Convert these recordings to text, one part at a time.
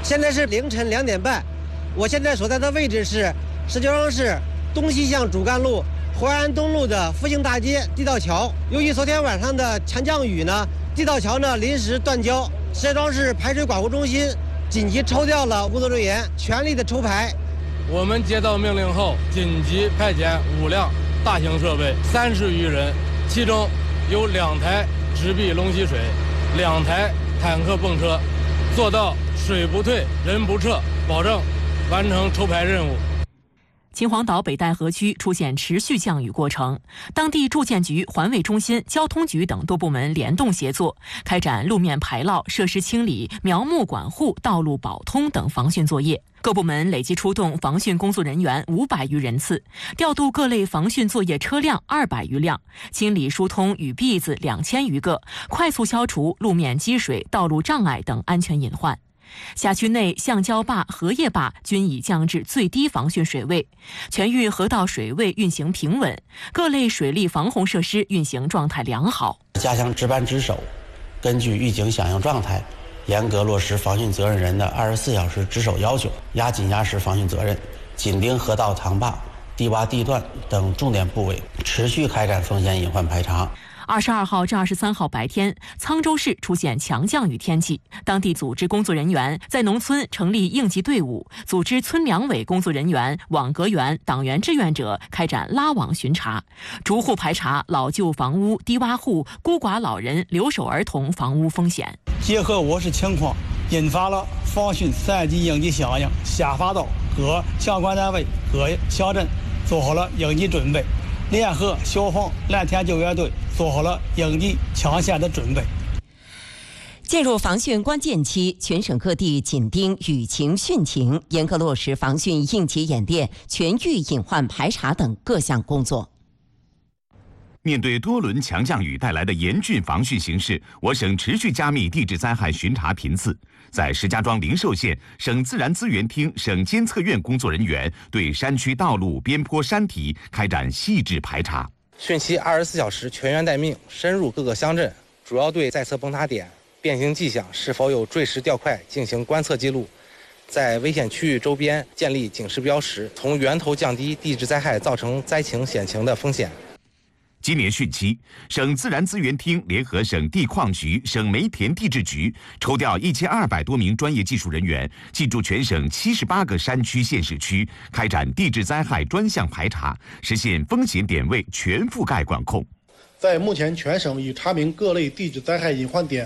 现在是凌晨2点半，我现在所在的位置是石家庄市东西向主干路淮安东路的复兴大街地道桥。由于昨天晚上的强降雨呢，地道桥呢临时断交，石家庄市排水管护中心紧急抽调了工作人员，全力的抽排。 我们接到命令后，紧急派遣5辆大型设备，30余人，其中有2台直臂龙溪水，2台坦克泵车，做到水不退，人不撤，保证完成抽排任务。 秦皇岛北戴河区出现持续降雨过程，当地住建局、环卫中心、交通局等多部门联动协作，开展路面排涝、设施清理、苗木管护、道路保通等防汛作业。各部门累计出动防汛工作人员500余人次，调度各类防汛作业车辆200余辆，清理疏通雨篦子2000余个，快速消除路面积水、道路障碍等安全隐患。辖区内橡胶坝、荷叶坝均已降至最低防汛水位，全域河道水位运行平稳，各类水利防洪设施运行状态良好。 加强值班值守，根据预警响应状态，严格落实防汛责任人的24小时值守要求，压紧压实防汛责任，紧盯河道塘坝、低洼地段等重点部位，持续开展风险隐患排查。 22号至23号白天，沧州市出现强降雨天气，当地组织工作人员在农村成立应急队伍，组织村两委工作人员、网格员、党员志愿者开展拉网巡查，逐户排查老旧房屋、低洼户、孤寡老人、留守儿童房屋风险。 结合我市情况，引发了防汛3级应急响应，下发到各相关单位、各乡镇，做好了应急准备。联合消防、蓝天救援队做好了应急抢险的准备。 进入防汛关键期，全省各地紧盯雨情汛情，严格落实防汛应急演练、全域隐患排查等各项工作。 面对多轮强降雨带来的严峻防汛形势，我省持续加密地质灾害巡查频次。在石家庄灵寿县，省自然资源厅、省监测院工作人员对山区道路、边坡山体开展细致排查。 汛期24小时全员待命，深入各个乡镇，主要对在测崩塌点、变形迹象是否有坠石掉块进行观测记录，在危险区域周边建立警示标识，从源头降低地质灾害造成灾情险情的风险。 今年汛期，省自然资源厅联合省地矿局、省煤田地质局，抽调1200多名专业技术人员，进驻全省78个山区县市区，开展地质灾害专项排查，实现风险点位全覆盖管控。 在目前全省已查明各类地质灾害隐患点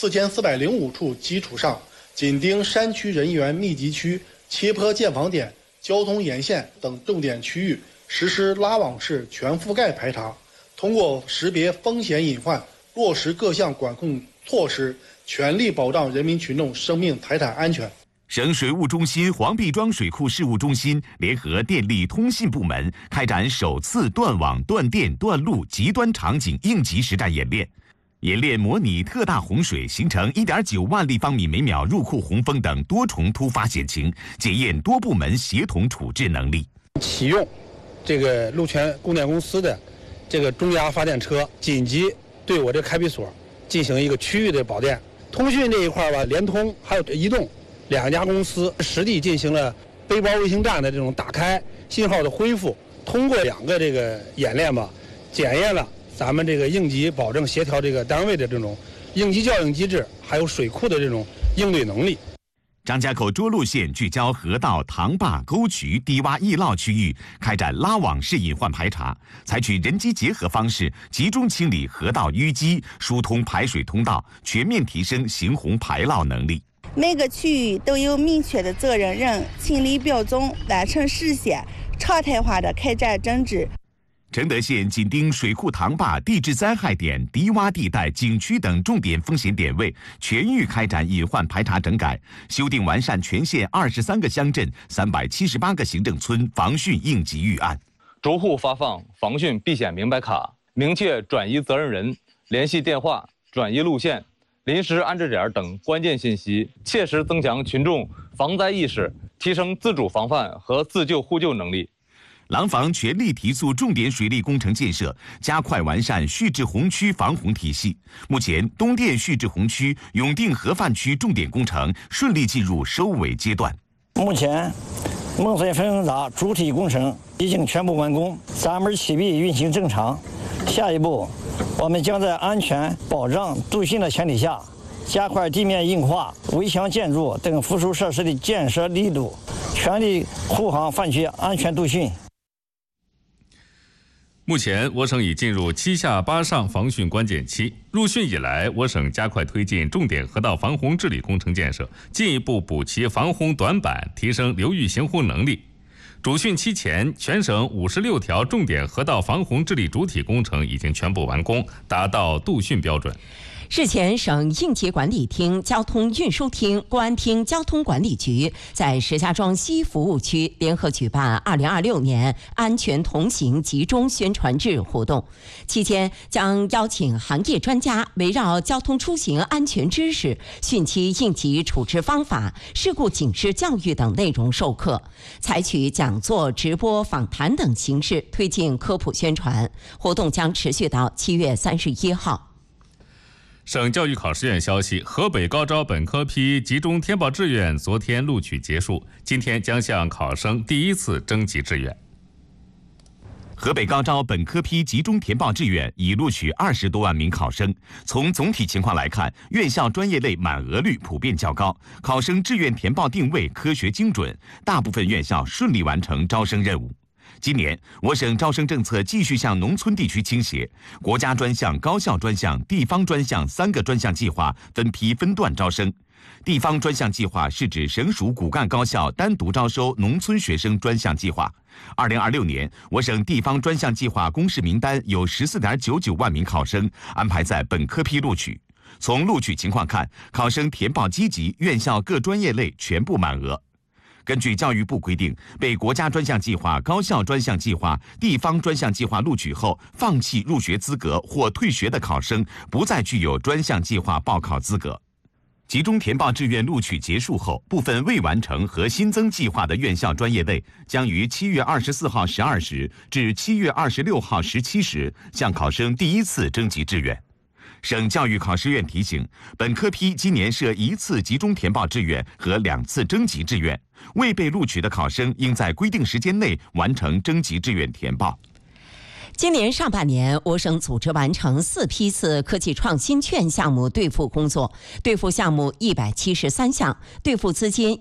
4405处基础上，紧盯山区人员密集区、斜坡建房点、交通沿线等重点区域，实施拉网式全覆盖排查。通过识别风险隐患，落实各项管控措施，全力保障人民群众生命财产安全。 省水务中心黄壁庄水库事务中心联合电力通信部门开展首次断网、断电、断路极端场景应急实战演练。演练模拟特大洪水形成1.9万立方米每秒入库洪峰等多重突发险情，检验多部门协同处置能力。 启用这个路权供电公司的这个中压发电车，紧急对我这开闭所进行一个区域的保电。通讯这一块吧，联通还有移动2家公司实地进行了背包卫星站的这种打开、信号的恢复。通过2个这个演练吧，检验了咱们这个应急保证协调这个单位的这种应急效应机制，还有水库的这种应对能力。 张家口涿鹿县聚焦河道、塘坝、沟渠、低洼易涝区域，开展拉网式隐患排查，采取人机结合方式，集中清理河道淤积，疏通排水通道，全面提升行洪排涝能力。 每个区域都有明确的责任人、清理表总，完成实现常态化的开展整治。 承德县紧盯水库塘坝地质灾害点、低洼地带、景区等重点风险点位，全域开展隐患排查整改，修订完善全县23个乡镇、378个行政村防汛应急预案， 逐户发放防汛避险明白卡，明确转移责任人、联系电话、转移路线、临时安置点等关键信息，切实增强群众防灾意识，提升自主防范和自救互救能力。 廊坊全力提速重点水利工程建设，加快完善蓄滞洪区防洪体系。目前，东电蓄滞洪区永定河泛区重点工程顺利进入收尾阶段。 目前，孟村分洪闸主体工程已经全部完工，3门启闭运行正常。下一步，我们将在安全保障杜汛的前提下，加快地面硬化、围墙建筑等附属设施的建设力度，全力护航泛区安全杜汛。 目前，我省已进入7下8上防汛关键期。入汛以来，我省加快推进重点河道防洪治理工程建设，进一步补齐防洪短板，提升流域行洪能力。主汛期前，全省56条重点河道防洪治理主体工程已经全部完工，达到杜汛标准。 日前，省应急管理厅、交通运输厅、公安厅交通管理局在石家庄西服务区联合举办2026年安全同行集中宣传日活动。期间将邀请行业专家围绕交通出行安全知识、汛期应急处置方法、事故警示教育等内容授课，采取讲座、直播、访谈等形式推进科普宣传。活动将持续到7月31号。 省教育考试院消息，河北高招本科批集中填报志愿昨天录取结束，今天将向考生第一次征集志愿。 河北高招本科批集中填报志愿已录取20多万名考生。从总体情况来看，院校专业类满额率普遍较高，考生志愿填报定位科学精准，大部分院校顺利完成招生任务。今年，我省招生政策继续向农村地区倾斜，国家专项、高校专项、地方专项3个专项计划分批分段招生。地方专项计划是指省属骨干高校单独招收农村学生专项计划。2026年，我省地方专项计划公示名单有14.99万名考生安排在本科批录取。从录取情况看，考生填报积极，院校各专业类全部满额。根据教育部规定，被国家专项计划、高校专项计划、地方专项计划录取后放弃入学资格或退学的考生，不再具有专项计划报考资格。集中填报志愿录取结束后，部分未完成和新增计划的院校专业类将于7月24号12时至7月26号17时向考生第一次征集志愿。省教育考试院提醒，本科批今年设1次集中填报志愿和2次征集志愿，未被录取的考生应在规定时间内完成征集志愿填报。 今年上半年，我省组织完成4批次科技创新券项目兑付工作，兑付项目173项，兑付资金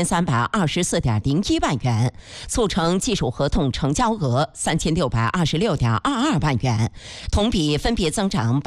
1324.01万元，促成技术合同成交额3626.22万元，同比分别增长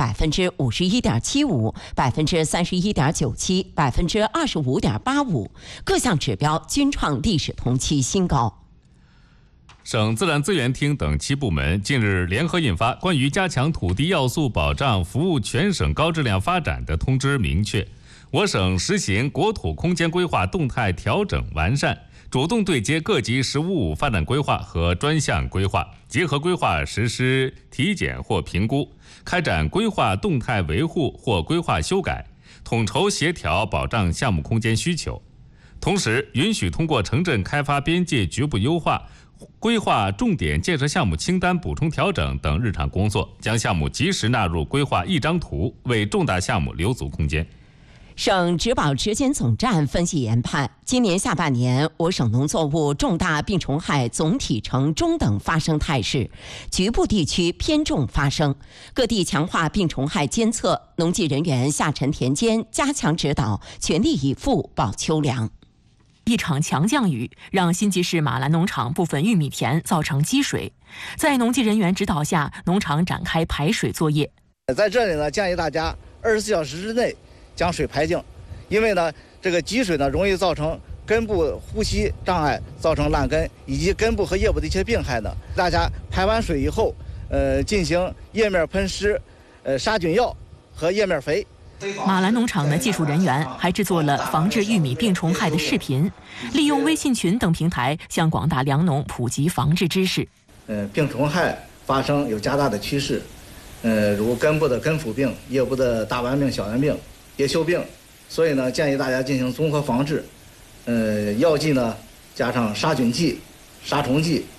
51.75%、31.97%、25.85%，各项指标均创历史同期新高。 省自然资源厅等7部门近日联合印发关于加强土地要素保障服务全省高质量发展的通知，明确我省实行国土空间规划动态调整完善，主动对接各级“15+5”发展规划和专项规划，结合规划实施体检或评估，开展规划动态维护或规划修改，统筹协调保障项目空间需求。同时，允许通过城镇开发边界局部优化、规划重点建设项目清单补充调整等日常工作，将项目及时纳入规划一张图，为重大项目留足空间。 省植保质检总站分析研判，今年下半年我省农作物重大病虫害总体呈中等发生态势，局部地区偏重发生，各地强化病虫害监测，农技人员下沉田间加强指导，全力以赴保秋粮。 一场强降雨让新集市马兰农场部分玉米田造成积水，在农技人员指导下，农场展开排水作业。 在这里呢，建议大家24小时之内将水排净，因为呢，这个积水呢容易造成根部呼吸障碍，造成烂根以及根部和叶部的一些病害呢。大家排完水以后，进行叶面喷施，杀菌药和叶面肥。 马兰农场的技术人员还制作了防治玉米病虫害的视频，利用微信群等平台向广大粮农普及防治知识。 病虫害发生有加大的趋势，如根部的根腐病、叶部的大丸病、小圆病、叶锈病，所以呢，建议大家进行综合防治。药剂呢，加上杀菌剂、杀虫剂，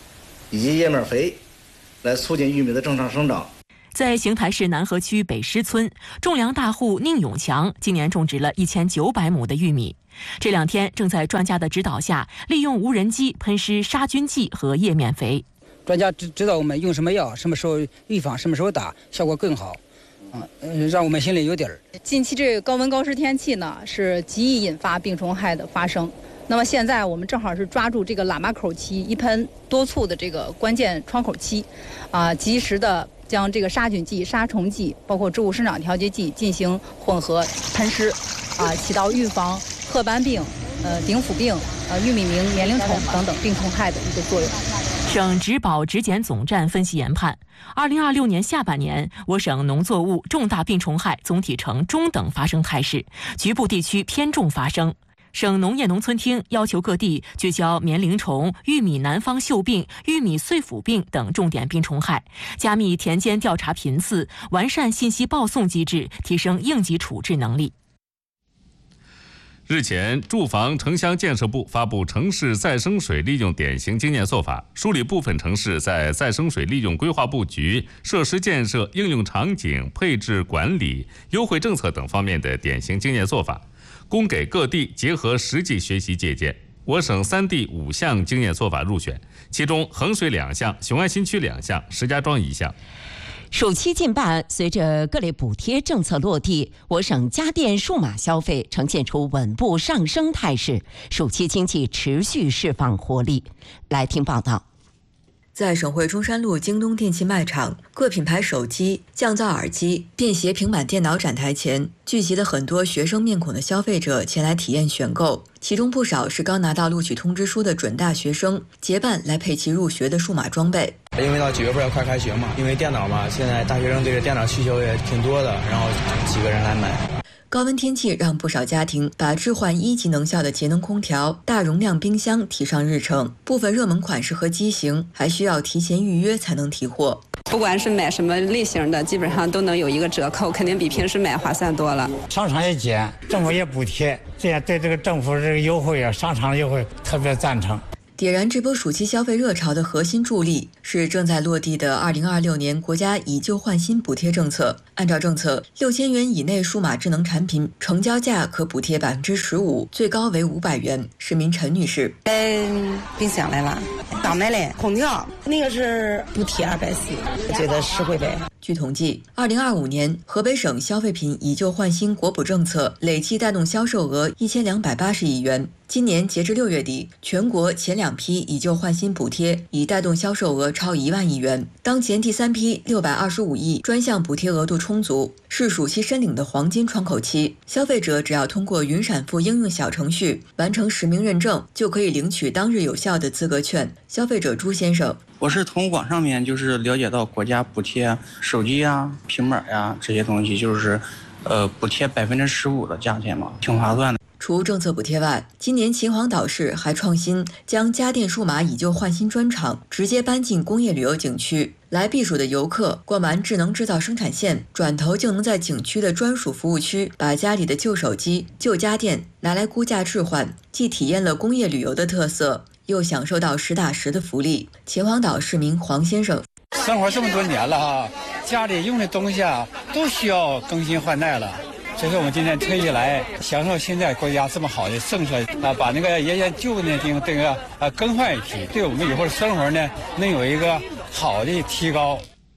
以及叶面肥，来促进玉米的正常生长。 在邢台市南河区北施村，种粮大户宁永强今年种植了1900亩的玉米。这2天正在专家的指导下，利用无人机喷施杀菌剂和叶面肥。 专家指导我们用什么药，什么时候预防，什么时候打，效果更好。让我们心里有底儿。 近期这个高温高湿天气呢，是极易引发病虫害的发生。那么现在我们正好是抓住这个喇嘛口期一喷多促的这个关键窗口期，及时的将这个杀菌剂、杀虫剂，包括植物生长调节剂进行混合喷施，起到预防褐斑病、顶腐病、玉米螟、年龄虫等等病虫害的一个作用。 省植保质检总站分析研判，2026年下半年，我省农作物重大病虫害总体呈中等发生态势，局部地区偏重发生。省农业农村厅要求各地聚焦棉铃虫、玉米南方锈病、玉米穗腐病等重点病虫害，加密田间调查频次，完善信息报送机制，提升应急处置能力。 日前，住房城乡建设部发布城市再生水利用典型经验做法，梳理部分城市在再生水利用规划布局、设施建设、应用场景、配置管理、优惠政策等方面的典型经验做法，供给各地结合实际学习借鉴。我省3地5项经验做法入选，其中衡水2项、雄安新区2项、石家庄1项。 暑期近半，随着各类补贴政策落地，我省家电数码消费呈现出稳步上升态势，暑期经济持续释放活力。来听报道。 在省会中山路京东电器卖场，各品牌手机、降噪耳机、便携平板电脑展台前，聚集了很多学生面孔的消费者前来体验选购，其中不少是刚拿到录取通知书的准大学生，结伴来配齐入学的数码装备。 因为到9月份要快开学嘛，因为电脑嘛，现在大学生对这电脑需求也挺多的，然后几个人来买。 高温天气让不少家庭把置换1级能效的节能空调、大容量冰箱提上日程，部分热门款式和机型还需要提前预约才能提货。 不管是买什么类型的，基本上都能有一个折扣，肯定比平时买划算多了。 商场也减，政府也补贴，这样对这个政府这个优惠啊，商场的优惠特别赞成。 点燃这波暑期消费热潮的核心助力是正在落地的2026年国家以旧换新补贴政策。按照政策，6000元以内数码智能产品成交价可补贴15%，最高为500元。市民陈女士： 冰箱来了，刚买嘞，空调那个是补贴240，我觉得实惠呗。 据统计，2025年河北省消费品以旧换新国补政策累计带动销售额1280亿元。今年截至6月底，全国前2批以旧换新补贴已带动销售额超1万亿元。当前第3批625亿专项补贴额度充足，是暑期申领的黄金窗口期。消费者只要通过云闪付应用小程序完成实名认证，就可以领取当日有效的资格券。消费者朱先生： 我是从网上面就是了解到国家补贴手机呀、平板呀这些东西，就是补贴15%的价钱嘛，挺划算的。 除政策补贴外，今年秦皇岛市还创新将家电数码以旧换新专场直接搬进工业旅游景区。来避暑的游客逛完智能制造生产线，转头就能在景区的专属服务区把家里的旧手机、旧家电拿来估价置换，既体验了工业旅游的特色，又享受到实打实的福利。秦皇岛市民黄先生： 生活这么多年了啊，家里用的东西啊都需要更新换代了。所以我们今天特意来享受现在国家这么好的政策啊，把那个原旧的地方这个更换一批，对我们以后的生活呢能有一个好的提高。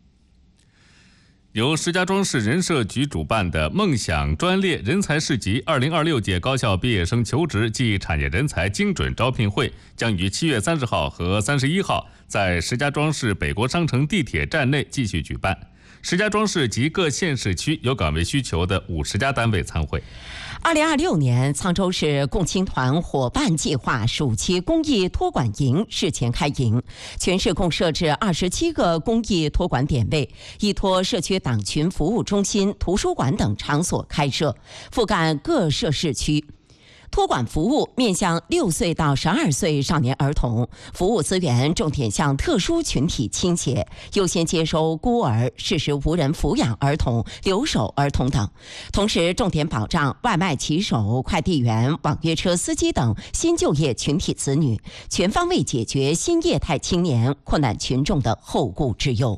由石家庄市人社局主办的梦想专列人才市集2026届高校毕业生求职暨产业人才精准招聘会将于7月30号和31号在石家庄市北国商城地铁站内继续举办。石家庄市及各县市区有岗位需求的50家单位参会。 2026年，沧州市共青团伙伴计划暑期公益托管营事前开营，全市共设置27个公益托管点位，依托社区党群服务中心、图书馆等场所开设，覆盖各设市区。 托管服务面向6岁到12岁少年儿童，服务资源重点向特殊群体倾斜，优先接收孤儿、事实无人抚养儿童、留守儿童等。同时，重点保障外卖骑手、快递员、网约车司机等新就业群体子女，全方位解决新业态青年困难群众的后顾之忧。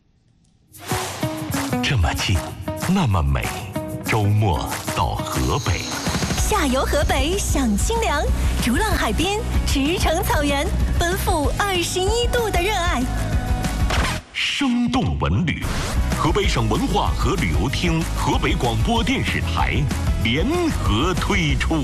这么近，那么美，周末到河北。 下游河北享清凉，逐浪海边，驰骋草原，奔赴21度的热爱。 生动文旅，河北省文化和旅游厅、河北广播电视台联合推出。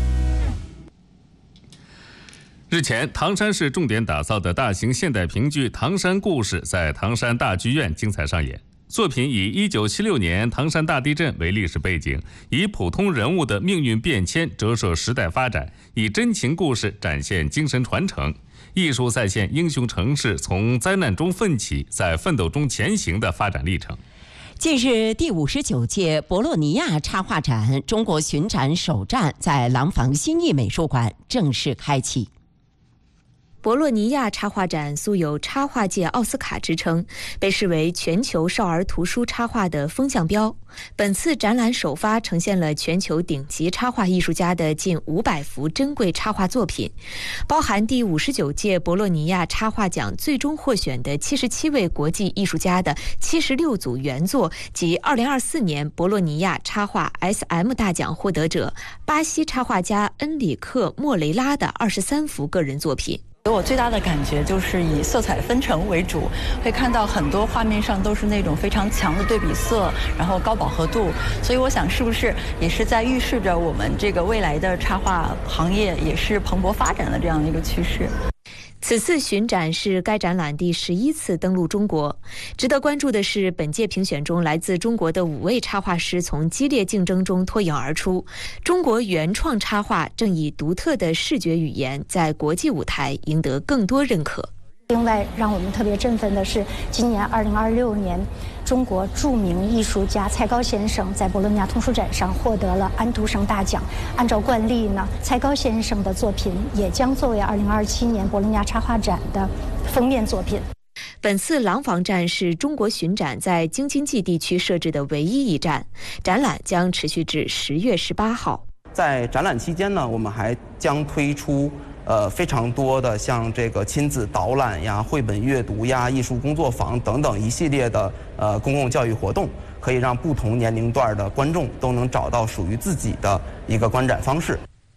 日前，唐山市重点打造的大型现代评剧《唐山故事》在唐山大剧院精彩上演。作品以1976年唐山大地震为历史背景，以普通人物的命运变迁折射时代发展，以真情故事展现精神传承。艺术再现英雄城市从灾难中奋起，在奋斗中前行的发展历程。 近日，第59届博洛尼亚插画展中国巡展首站在廊坊新艺美术馆正式开启。 博洛尼亚插画展素有插画界奥斯卡之称，被视为全球少儿图书插画的风向标。本次展览首发呈现了全球顶级插画艺术家的近500幅珍贵插画作品，包含第59届博洛尼亚插画奖最终获选的77位国际艺术家的76组原作及2024年博洛尼亚插画 SM 大奖获得者巴西插画家恩里克·莫雷拉的23幅个人作品。 给我最大的感觉就是以色彩纷呈为主，会看到很多画面上都是那种非常强的对比色，然后高饱和度，所以我想是不是也是在预示着我们这个未来的插画行业也是蓬勃发展的这样的一个趋势。 此次巡展是该展览第11次登陆中国。值得关注的是，本届评选中来自中国的5位插画师从激烈竞争中脱颖而出。中国原创插画正以独特的视觉语言在国际舞台赢得更多认可。 另外，让我们特别振奋的是，今年2026年，中国著名艺术家蔡高先生在博洛尼亚童书展上获得了安徒生大奖。按照惯例呢，蔡高先生的作品也将作为2027年博洛尼亚插画展的封面作品。 本次廊坊站是中国巡展在京津冀地区设置的唯一一站，展览将持续至10月18号。 在展览期间呢，我们还将推出非常多的像这个亲子导览呀、绘本阅读呀、艺术工作坊等等一系列的公共教育活动，可以让不同年龄段的观众都能找到属于自己的一个观展方式。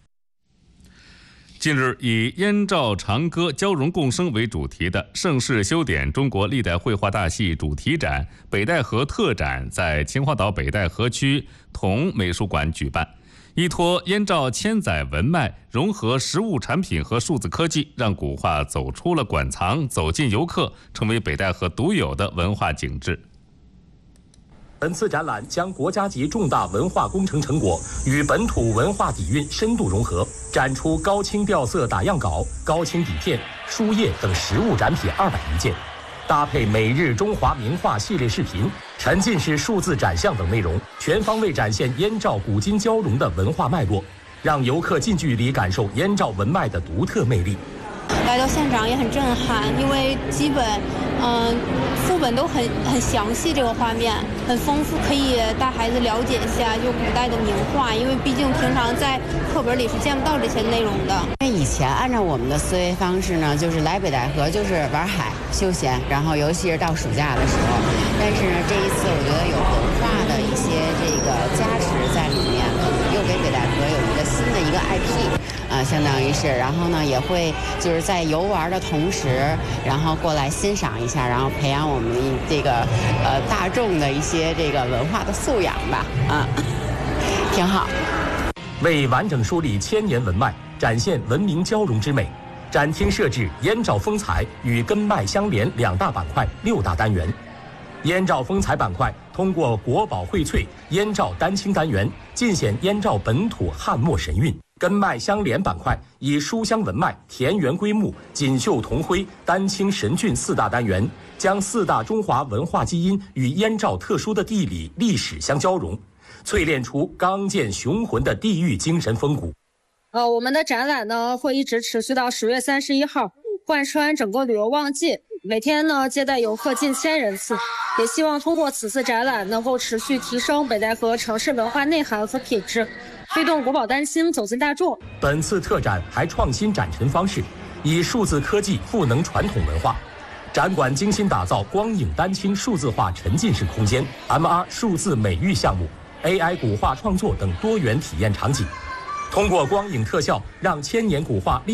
近日，以燕赵长歌交融共生为主题的盛世修典中国历代绘画大戏主题展北戴河特展在秦皇岛北戴河区同美术馆举办。依托燕赵千载文脉，融合实物产品和数字科技，让古画走出了馆藏，走进游客，成为北戴河独有的文化景致。 本次展览将国家级重大文化工程成果与本土文化底蕴深度融合，展出高清掉色打样稿、高清底片、书页等实物展品201件，搭配每日中华名画系列视频、沉浸式数字展项等内容，全方位展现燕赵古今交融的文化脉络，让游客近距离感受燕赵文脉的独特魅力。 来到现场也很震撼，因为基本副本都很详细，这个画面很丰富，可以带孩子了解一下就古代的名画，因为毕竟平常在课本里是见不到这些内容的。 因为以前按照我们的思维方式呢，就是来北戴河就是玩海休闲，然后尤其是到暑假的时候，但是呢这一次我觉得有文化的一些这个加持在里面，可能又给北戴河有一个新的一个 IP。相当于是，然后呢，也会就是在游玩的同时，然后过来欣赏一下，然后培养我们这个大众的一些这个文化的素养吧，挺好。 为完整梳理千年文脉，展现文明交融之美，展厅设置燕赵风采与根脉相连2大板块6大单元。燕赵风采板块通过国宝荟萃、燕赵丹青单元，尽显燕赵本土汉墨神韵。根脉相连板块以书香文脉、田园归木、锦绣铜徽、丹青神骏4大单元，将4大中华文化基因与燕赵特殊的地理历史相交融，淬炼出刚健雄浑的地域精神风骨。 我们的展览呢会一直持续到10月31号，贯穿整个旅游旺季，每天呢接待游客近1000人次。也希望通过此次展览能够持续提升北戴河城市文化内涵和品质，推动国宝丹心走进大众。 本次特展还创新展陈方式，以数字科技赋能传统文化。展馆精心打造光影丹青数字化沉浸式空间、MR 数字美育项目、AI 古画创作等多元体验场景，通过光影特效让千年古画